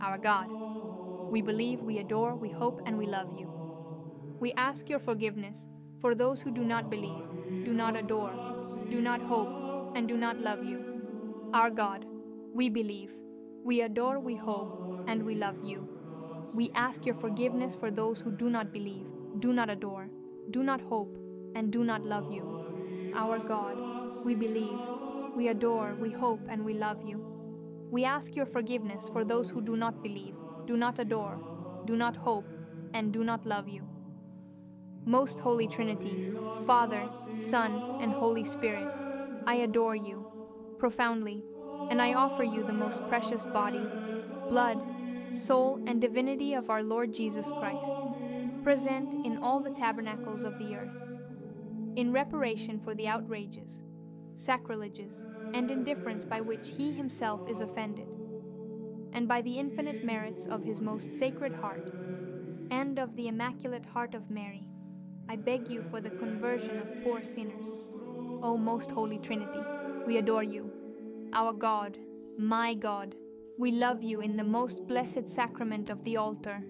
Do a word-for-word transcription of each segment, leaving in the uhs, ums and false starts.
our God. We believe, we adore, we hope, and we love you. We ask your forgiveness for those who do not believe, do not adore, do not hope, and do not love you. Our God, we believe, we adore, we hope, and we love you. We ask your forgiveness for those who do not believe, do not adore, do not hope, and do not love you. Our God, we believe, we adore, we hope, and we love you. We ask your forgiveness for those who do not believe, do not adore, do not hope, and do not love you. Most Holy Trinity, Father, Son, and Holy Spirit, I adore you profoundly, and I offer you the most precious body, blood, soul, and divinity of our Lord Jesus Christ, present in all the tabernacles of the earth, in reparation for the outrages, sacrileges, and indifference by which he himself is offended, and by the infinite merits of his most sacred heart, and of the Immaculate Heart of Mary, I beg you for the conversion of poor sinners. O most Holy Trinity, we adore you. Our God, my God, we love you in the most blessed sacrament of the altar.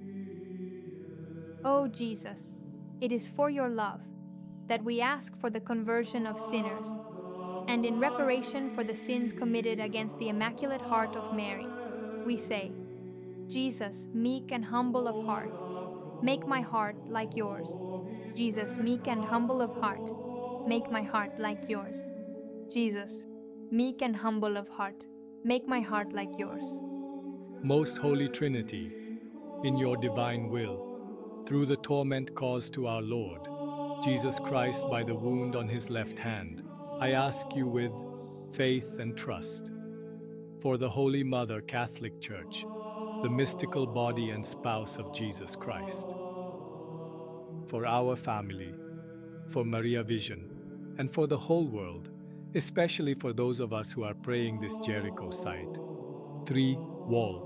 O Jesus, it is for your love that we ask for the conversion of sinners, and in reparation for the sins committed against the Immaculate Heart of Mary, we say, Jesus, meek and humble of heart, make my heart like yours. Jesus, meek and humble of heart, make my heart like yours. Jesus, meek and humble of heart, make my heart like yours. Most Holy Trinity, in your divine will, through the torment caused to our Lord, Jesus Christ by the wound on his left hand, I ask you with faith and trust, for the Holy Mother Catholic Church, the mystical body and spouse of Jesus Christ, for our family, for Maria Vision, and for the whole world, especially for those of us who are praying this Jericho site. Three Wall.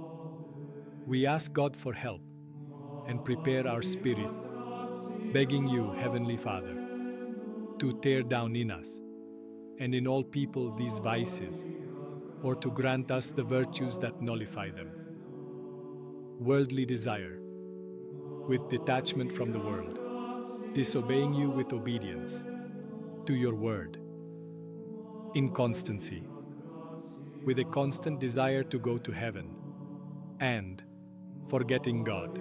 We ask God for help and prepare our spirit, begging you, Heavenly Father, to tear down in us and in all people these vices, or to grant us the virtues that nullify them. Worldly desire, with detachment from the world, disobeying you with obedience to your word. Inconstancy, with a constant desire to go to heaven, and forgetting God,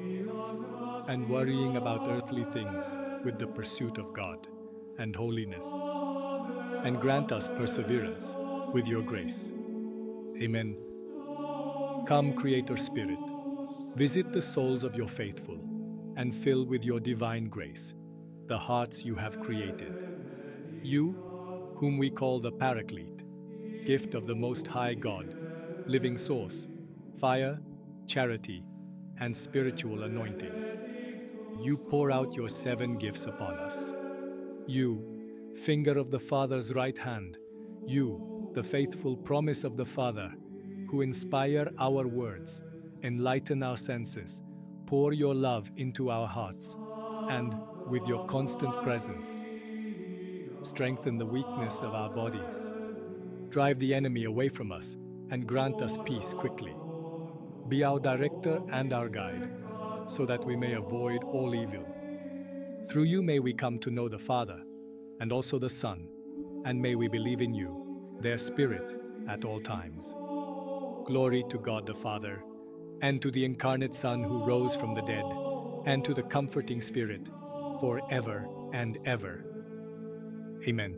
and worrying about earthly things with the pursuit of God and holiness. And grant us perseverance with your grace. Amen. Come, Creator Spirit, visit the souls of your faithful, and fill with your divine grace the hearts you have created. You, whom we call the Paraclete, gift of the Most High God, living source, fire, charity, and spiritual anointing. You pour out your seven gifts upon us. You, finger of the Father's right hand, you, the faithful promise of the Father, who inspire our words, enlighten our senses, pour your love into our hearts, and, with your constant presence, strengthen the weakness of our bodies. Drive the enemy away from us, and grant us peace quickly. Be our director and our guide, so that we may avoid all evil. Through you may we come to know the Father, and also the Son, and may we believe in you, their Spirit, at all times. Glory to God the Father, and to the incarnate Son who rose from the dead, and to the comforting Spirit, forever and ever. Amen.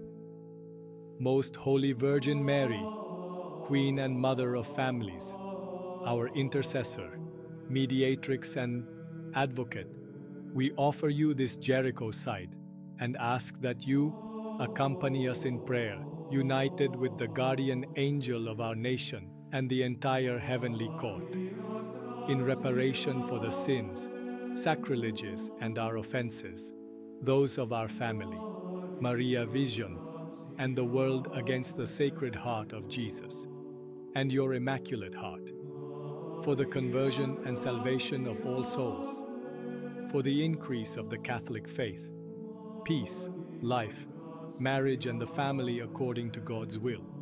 Most Holy Virgin Mary, Queen and Mother of families, our intercessor, mediatrix and advocate, we offer you this Jericho site and ask that you accompany us in prayer, united with the guardian angel of our nation and the entire heavenly court, in reparation for the sins, sacrileges, and our offenses, those of our family, Maria Vision, and the world against the Sacred Heart of Jesus, and your Immaculate Heart, for the conversion and salvation of all souls, for the increase of the Catholic faith, peace, life, marriage, and the family according to God's will,